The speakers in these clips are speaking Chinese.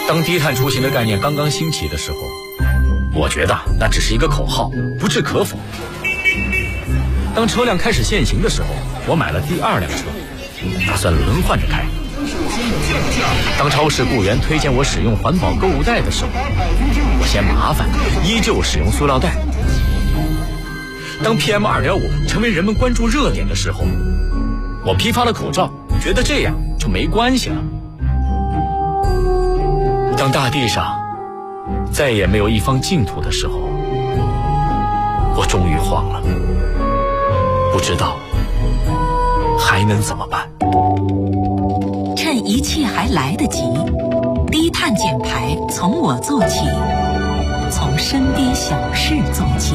当低碳出行的概念刚刚兴起的时候，我觉得那只是一个口号，不置可否。当车辆开始限行的时候，我买了第2辆车，打算轮换着开。当超市雇员推荐我使用环保购物袋的时候，我嫌麻烦，依旧使用塑料袋。当 PM2.5 成为人们关注热点的时候，我批发了口罩，觉得这样就没关系了。当大地上再也没有一方净土的时候，我终于慌了，不知道还能怎么办。 趁一切还来得及，低碳减排从我做起，从身边小事做起。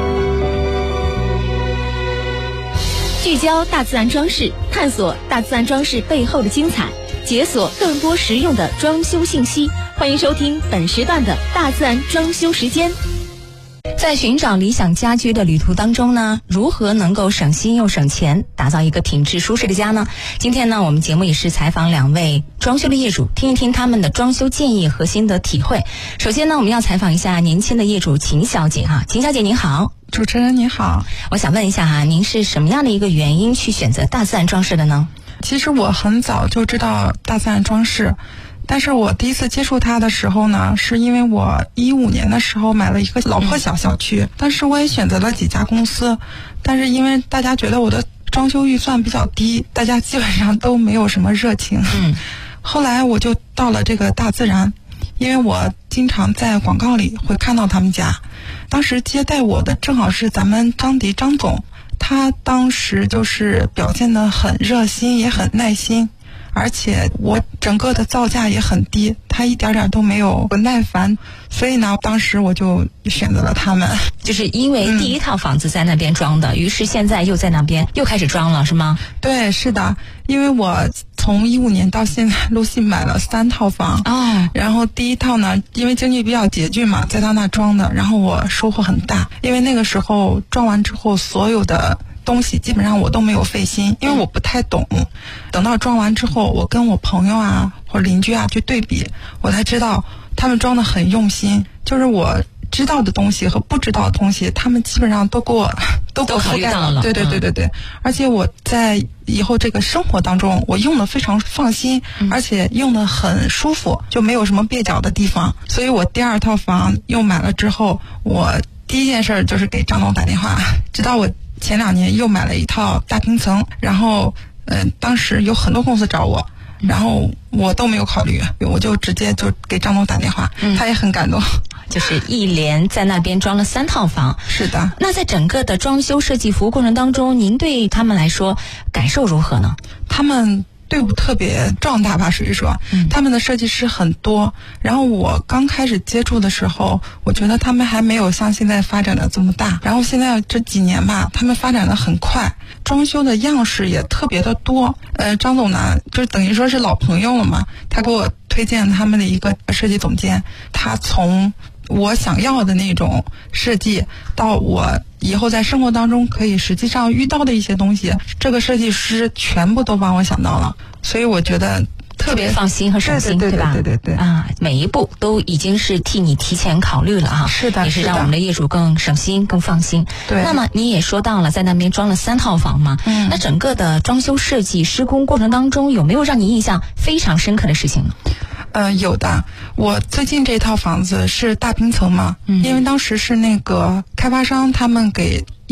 聚焦大自然装饰，探索大自然装饰背后的精彩，解锁更多实用的装修信息。欢迎收听本时段的大自然装修时间。 在寻找理想家居的旅途当中呢，如何能够省心又省钱，打造一个品质舒适的家呢？今天呢，我们节目也是采访2位装修的业主，听一听他们的装修建议和心得体会。首先呢，我们要采访一下年轻的业主秦小姐哈。秦小姐您好。 主持人您好， 我想问一下哈，您是什么样的一个原因去选择大自然装饰的呢？ 其实我很早就知道大自然装饰，但是我第一次接触它的时候呢，是因为我15年的时候买了一个老破小小区，当时我也选择了几家公司，但是因为大家觉得我的装修预算比较低，大家基本上都没有什么热情。后来我就到了这个大自然，因为我经常在广告里会看到他们家，当时接待我的正好是咱们张迪张总，他当时就是表现得很热心，也很耐心，而且我整个的造价也很低，他一点点都没有不耐烦，所以呢，当时我就选择了他们。 就是因为第一套房子在那边装的，于是现在又在那边又开始装了，是吗？ 对，是的，因为我从15年到现在陆续买了3套房然后第一套呢，因为经济比较拮据嘛，在他那装的，然后我收获很大，因为那个时候装完之后，所有的东西基本上我都没有费心，因为我不太懂。等到装完之后，我跟我朋友啊或者邻居啊去对比，我才知道他们装得很用心，就是我知道的东西和不知道的东西，他们基本上都给我覆盖了。对，而且我在以后这个生活当中，我用的非常放心，而且用的很舒服，就没有什么蹩脚的地方。所以我第2套房又买了之后，我第一件事就是给张总打电话，直到我前2年又买了一套大平层，然后当时有很多公司找我，然后我都没有考虑，我就直接就给张总打电话，他也很感动。 就是一连在那边装了3套房。 是的。 那在整个的装修设计服务过程当中，您对他们来说感受如何呢？ 他们队伍特别壮大吧，属于说他们的设计师很多，然后我刚开始接触的时候，我觉得他们还没有像现在发展的这么大，然后现在这几年吧，他们发展的很快，装修的样式也特别的多。张总呢，就等于说是老朋友了嘛，他给我推荐他们的一个设计总监，他从我想要的那种设计到我以后在生活当中可以实际上遇到的一些东西，这个设计师全部都帮我想到了，所以我觉得特别放心和省心，对吧？ 对啊，每一步都已经是替你提前考虑了哈。 是的， 也是让我们的业主更省心、更放心。 对。 那么你也说到了，在那边装了3套房嘛，那整个的装修设计施工过程当中，有没有让你印象非常深刻的事情呢？ 有的。我最近这套房子是大平层嘛，因为当时是那个开发商他们给